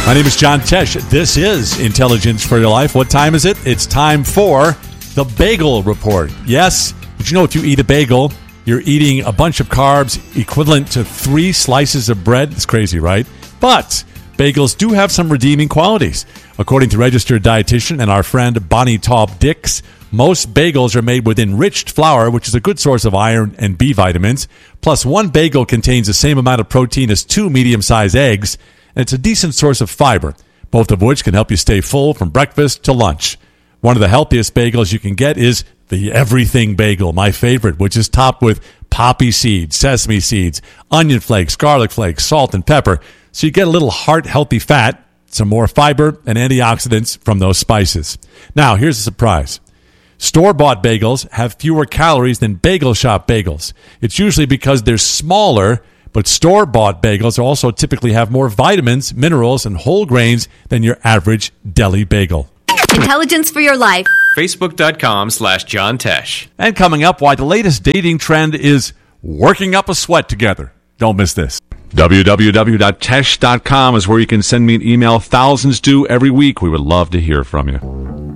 My name is John Tesh. This is Intelligence for Your Life. What time is it? It's time for the Bagel Report. Yes, did you know if you eat a bagel, you're eating a bunch of carbs equivalent to 3 slices of bread? It's crazy, right? But bagels do have some redeeming qualities. According to registered dietitian and our friend Bonnie Taub Dix, most bagels are made with enriched flour, which is a good source of iron and B vitamins. Plus, one bagel contains the same amount of protein as 2 medium-sized eggs, and it's a decent source of fiber, both of which can help you stay full from breakfast to lunch. One of the healthiest bagels you can get is the Everything Bagel, my favorite, which is topped with poppy seeds, sesame seeds, onion flakes, garlic flakes, salt, and pepper, so you get a little heart-healthy fat, some more fiber, and antioxidants from those spices. Now, here's a surprise. Store-bought bagels have fewer calories than bagel shop bagels. It's usually because they're smaller, but store-bought bagels also typically have more vitamins, minerals, and whole grains than your average deli bagel. Intelligence for Your Life. Facebook.com/John Tesh. And coming up, why the latest dating trend is working up a sweat together. Don't miss this. www.tesh.com is where you can send me an email. Thousands do every week. We would love to hear from you.